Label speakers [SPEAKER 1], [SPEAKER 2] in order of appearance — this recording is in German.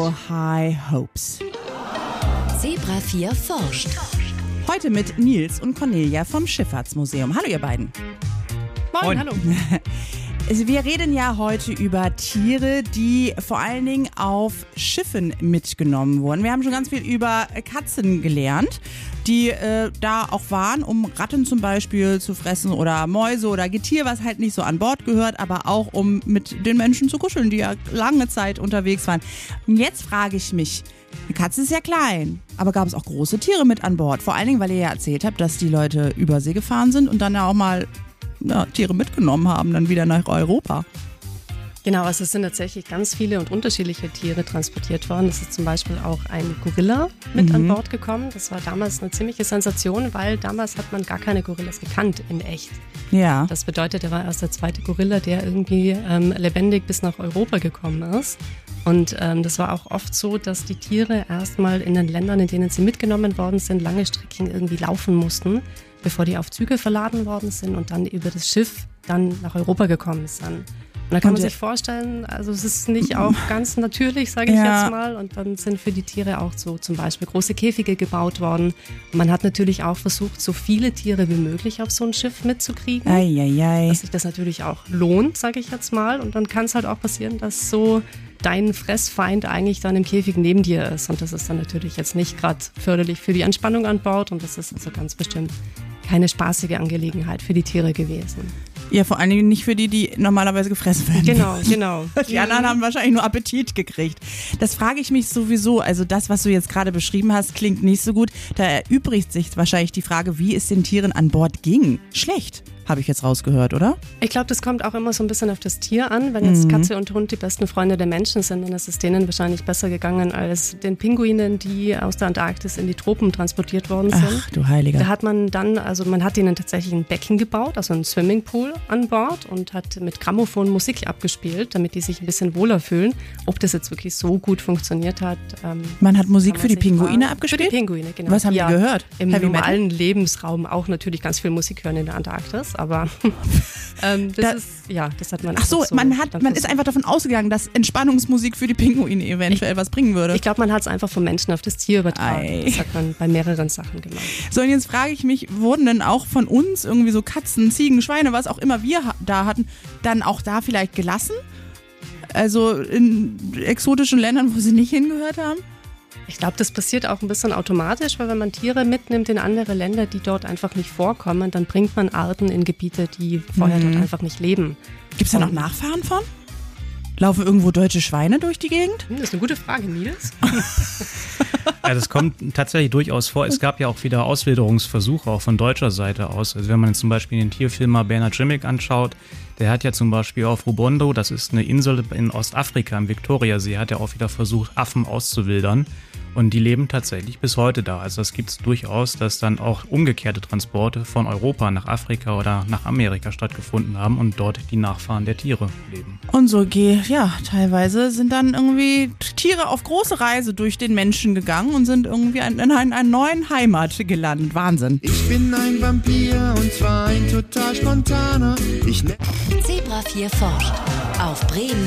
[SPEAKER 1] Real High Hopes.
[SPEAKER 2] Zebra 4 forscht.
[SPEAKER 1] Heute mit Nils und Cornelia vom Schifffahrtsmuseum. Hallo ihr beiden.
[SPEAKER 3] Moin, hallo.
[SPEAKER 1] Wir reden ja heute über Tiere, die vor allen Dingen auf Schiffen mitgenommen wurden. Wir haben schon ganz viel über Katzen gelernt, die da auch waren, um Ratten zum Beispiel zu fressen oder Mäuse oder Getier, was halt nicht so an Bord gehört, aber auch um mit den Menschen zu kuscheln, die ja lange Zeit unterwegs waren. Und jetzt frage ich mich, eine Katze ist ja klein, aber gab es auch große Tiere mit an Bord? Vor allen Dingen, weil ihr ja erzählt habt, dass die Leute über See gefahren sind und dann ja auch mal Tiere mitgenommen haben, dann wieder nach Europa.
[SPEAKER 3] Genau, also es sind tatsächlich ganz viele und unterschiedliche Tiere transportiert worden. Es ist zum Beispiel auch ein Gorilla mit an Bord gekommen. Das war damals eine ziemliche Sensation, weil damals hat man gar keine Gorillas gekannt in echt.
[SPEAKER 1] Ja.
[SPEAKER 3] Das bedeutet, er war erst der zweite Gorilla, der irgendwie lebendig bis nach Europa gekommen ist. Und das war auch oft so, dass die Tiere erstmal in den Ländern, in denen sie mitgenommen worden sind, lange Strecken irgendwie laufen mussten, bevor die auf Züge verladen worden sind und dann über das Schiff dann nach Europa gekommen sind. Und da kann man sich vorstellen, also es ist nicht auch ganz natürlich, sage ich jetzt mal. Und dann sind für die Tiere auch so zum Beispiel große Käfige gebaut worden. Und man hat natürlich auch versucht, so viele Tiere wie möglich auf so ein Schiff mitzukriegen. Dass sich das natürlich auch lohnt, sage ich jetzt mal. Und dann kann es halt auch passieren, dass so dein Fressfeind eigentlich dann im Käfig neben dir ist. Und das ist dann natürlich jetzt nicht gerade förderlich für die Entspannung an Bord. Und das ist also ganz bestimmt keine spaßige Angelegenheit für die Tiere gewesen.
[SPEAKER 1] Ja, vor allen Dingen nicht für die normalerweise gefressen werden.
[SPEAKER 3] Genau.
[SPEAKER 1] Die anderen haben wahrscheinlich nur Appetit gekriegt. Das frage ich mich sowieso. Also das, was du jetzt gerade beschrieben hast, klingt nicht so gut. Da erübrigt sich wahrscheinlich die Frage, wie es den Tieren an Bord ging. Schlecht, habe ich jetzt rausgehört, oder?
[SPEAKER 3] Ich glaube, das kommt auch immer so ein bisschen auf das Tier an. Wenn jetzt Katze und Hund die besten Freunde der Menschen sind, dann ist es denen wahrscheinlich besser gegangen als den Pinguinen, die aus der Antarktis in die Tropen transportiert worden sind.
[SPEAKER 1] Ach du Heiliger.
[SPEAKER 3] Da hat man dann, also man hat ihnen tatsächlich ein Becken gebaut, also ein Swimmingpool an Bord und hat mit Grammophon Musik abgespielt, damit die sich ein bisschen wohler fühlen. Ob das jetzt wirklich so gut funktioniert hat.
[SPEAKER 1] Man hat Musik für die Pinguine abgespielt?
[SPEAKER 3] Für die Pinguine, genau.
[SPEAKER 1] Was haben die gehört?
[SPEAKER 3] Im normalen Lebensraum auch natürlich ganz viel Musik hören in der Antarktis, aber das hat man.
[SPEAKER 1] Ach so, man ist einfach davon ausgegangen, dass Entspannungsmusik für die Pinguine eventuell was bringen würde.
[SPEAKER 3] Ich glaube, man hat es einfach vom Menschen auf das Tier übertragen. Das hat man bei mehreren Sachen gemacht.
[SPEAKER 1] So, und jetzt frage ich mich, wurden denn auch von uns irgendwie so Katzen, Ziegen, Schweine, was auch immer wir da hatten, dann auch da vielleicht gelassen? Also in exotischen Ländern, wo sie nicht hingehört haben?
[SPEAKER 3] Ich glaube, das passiert auch ein bisschen automatisch, weil wenn man Tiere mitnimmt in andere Länder, die dort einfach nicht vorkommen, dann bringt man Arten in Gebiete, die vorher dort einfach nicht leben.
[SPEAKER 1] Gibt es da noch Nachfahren von? Laufen irgendwo deutsche Schweine durch die Gegend?
[SPEAKER 3] Das ist eine gute Frage, Nils.
[SPEAKER 4] Ja, das kommt tatsächlich durchaus vor. Es gab ja auch wieder Auswilderungsversuche, auch von deutscher Seite aus. Also wenn man jetzt zum Beispiel den Tierfilmer Bernhard Grzimek anschaut, der hat ja zum Beispiel auf Rubondo, das ist eine Insel in Ostafrika im Viktoriasee, hat er auch wieder versucht, Affen auszuwildern. Und die leben tatsächlich bis heute da. Also das gibt es durchaus, dass dann auch umgekehrte Transporte von Europa nach Afrika oder nach Amerika stattgefunden haben und dort die Nachfahren der Tiere leben.
[SPEAKER 1] Und so teilweise sind dann irgendwie Tiere auf große Reise durch den Menschen gegangen und sind irgendwie in einer neuen Heimat gelandet. Wahnsinn.
[SPEAKER 5] Ich bin ein Vampir und zwar ein total spontaner.
[SPEAKER 2] Zebra 4 forscht auf Bremen